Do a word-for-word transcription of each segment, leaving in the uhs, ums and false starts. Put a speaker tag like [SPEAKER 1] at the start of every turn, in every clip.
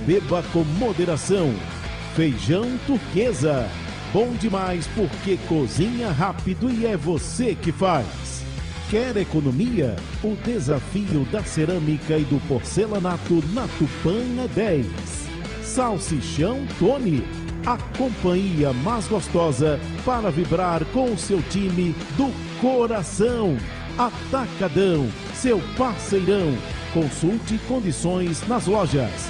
[SPEAKER 1] beba com moderação. Feijão Turquesa, bom demais porque cozinha rápido e é você que faz. Quer economia? O desafio da cerâmica e do porcelanato na Tupã é dez. Salsichão Tony, a companhia mais gostosa para vibrar com o seu time do coração. Atacadão, seu parceirão. Consulte condições nas lojas.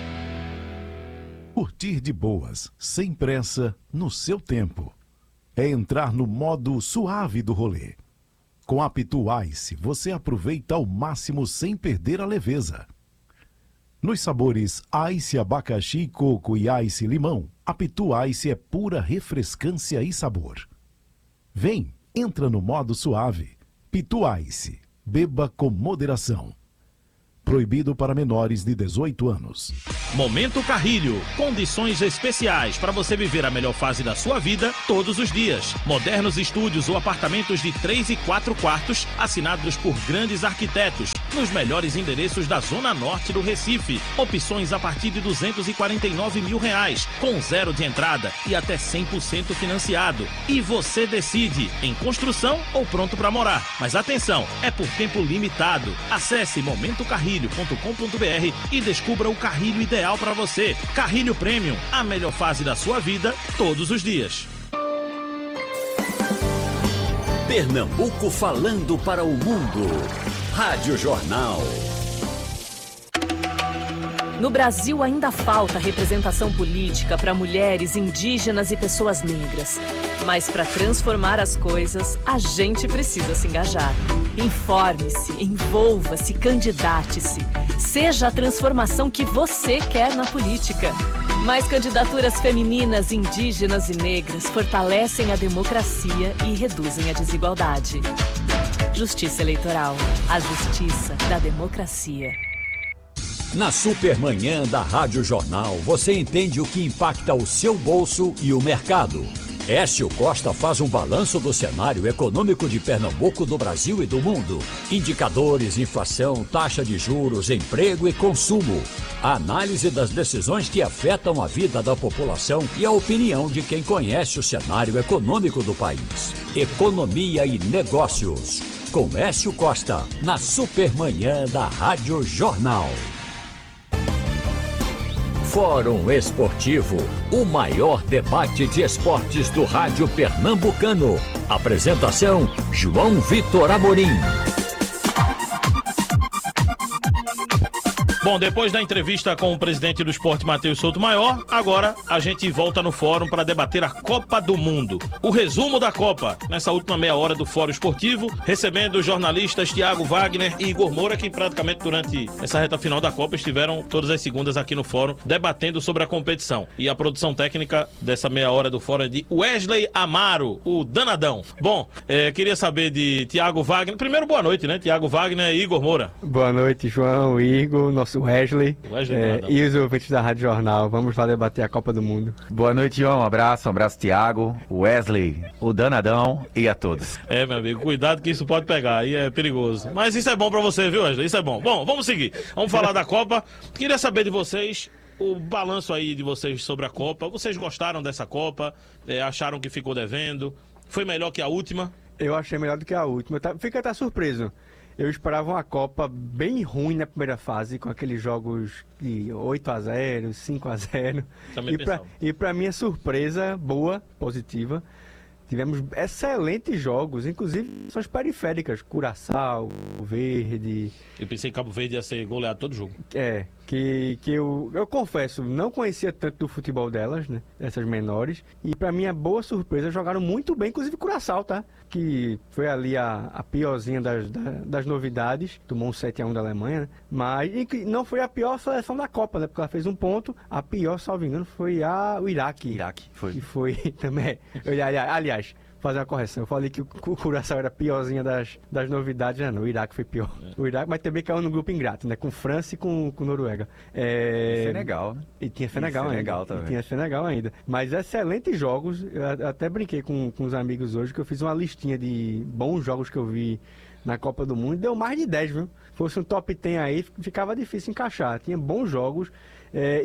[SPEAKER 1] Curtir de boas, sem pressa, no seu tempo. É entrar no modo suave do rolê. Com a Pitu Ice, você aproveita ao máximo sem perder a leveza. Nos sabores Ice abacaxi, coco e Ice limão, a Pitu Ice é pura refrescância e sabor. Vem, entra no modo suave. Pitu Ice, beba com moderação. Proibido para menores de dezoito anos.
[SPEAKER 2] Momento Carrilho. Condições especiais para você viver a melhor fase da sua vida todos os dias. Modernos estúdios ou apartamentos de três e quatro quartos assinados por grandes arquitetos nos melhores endereços da Zona Norte do Recife. Opções a partir de duzentos e quarenta e nove mil reais, com zero de entrada e até cem por cento financiado. E você decide em construção ou pronto para morar. Mas atenção, é por tempo limitado. Acesse momento carrilho ponto com ponto br e descubra o carrilho ideal para você. Carrilho Premium, a melhor fase da sua vida todos os dias.
[SPEAKER 3] Pernambuco falando para o mundo. Rádio Jornal.
[SPEAKER 4] No Brasil ainda falta representação política para mulheres, indígenas e pessoas negras. Mas para transformar as coisas, a gente precisa se engajar. Informe-se, envolva-se, candidate-se. Seja a transformação que você quer na política. Mais candidaturas femininas, indígenas e negras fortalecem a democracia e reduzem a desigualdade. Justiça Eleitoral, a justiça da democracia.
[SPEAKER 3] Na Supermanhã da Rádio Jornal, você entende o que impacta o seu bolso e o mercado. Écio Costa faz um balanço do cenário econômico de Pernambuco, do Brasil e do mundo. Indicadores, inflação, taxa de juros, emprego e consumo. A análise das decisões que afetam a vida da população e a opinião de quem conhece o cenário econômico do país. Economia e negócios. Com Écio Costa, na Supermanhã da Rádio Jornal. Fórum Esportivo, o maior debate de esportes do rádio pernambucano. Apresentação, João Vitor Amorim.
[SPEAKER 2] Bom, depois da entrevista com o presidente do Sport, Matheus Souto Maior, agora a gente volta no fórum para debater a Copa do Mundo. O resumo da Copa, nessa última meia hora do Fórum Esportivo, recebendo os jornalistas Thiago Wagner e Igor Moura, que praticamente durante essa reta final da Copa estiveram todas as segundas aqui no fórum, debatendo sobre a competição. E a produção técnica dessa meia hora do fórum é de Wesley Amaro, o danadão. Bom, é, queria saber de Thiago Wagner. Primeiro, boa noite, né? Thiago Wagner e Igor Moura.
[SPEAKER 5] Boa noite, João, Igor, nosso Wesley, Wesley é, e os ouvintes da Rádio Jornal. Vamos lá debater a Copa do Mundo.
[SPEAKER 6] Boa noite, João. Um abraço, um abraço, Thiago, Wesley, o danadão e a todos.
[SPEAKER 2] É, meu amigo, cuidado que isso pode pegar, aí é perigoso. Mas isso é bom pra você, viu, Wesley? Isso é bom. Bom, vamos seguir. Vamos falar da Copa. Queria saber de vocês o balanço aí de vocês sobre a Copa. Vocês gostaram dessa Copa? É, acharam que ficou devendo? Foi melhor que a última?
[SPEAKER 5] Eu achei melhor do que a última. Fica até surpreso. Eu esperava uma Copa bem ruim na primeira fase, com aqueles jogos de oito a zero, cinco a zero. E pra, e pra minha surpresa, boa, positiva, tivemos excelentes jogos, inclusive são periféricas, Curaçao, Verde.
[SPEAKER 2] Eu pensei que Cabo Verde ia ser goleado todo jogo.
[SPEAKER 5] É, que, que eu, eu confesso, não conhecia tanto do futebol delas, né, essas menores, e pra minha boa surpresa, jogaram muito bem, inclusive Curaçao, tá? Que foi ali a, a piorzinha das, das, das novidades, tomou um sete a um da Alemanha, né? Mas e que não foi a pior seleção da Copa, né? Porque ela fez um ponto, a pior, salvo engano, foi a, o Iraque.
[SPEAKER 6] Iraque, foi.
[SPEAKER 5] Que foi também, aliás, aliás fazer uma correção, eu falei que o Curaçao era a piorzinha das, das novidades, né? Não, o Iraque foi pior. É. O Iraque, mas também caiu no grupo ingrato, né? Com França e com, com Noruega. É...
[SPEAKER 6] E Senegal, né?
[SPEAKER 5] E tinha Senegal, e Senegal ainda.
[SPEAKER 6] Também.
[SPEAKER 5] E tinha Senegal ainda. Mas excelentes jogos, eu até brinquei com, com os amigos hoje, que eu fiz uma listinha de bons jogos que eu vi na Copa do Mundo, deu mais de dez, viu? Fosse um top dez aí, ficava difícil encaixar. Tinha bons jogos. É,